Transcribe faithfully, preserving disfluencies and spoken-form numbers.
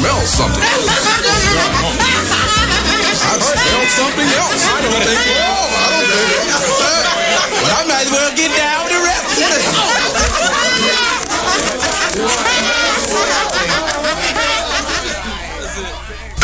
smell something. I smell something else. I don't think. Oh, I don't think. But I might as well get down.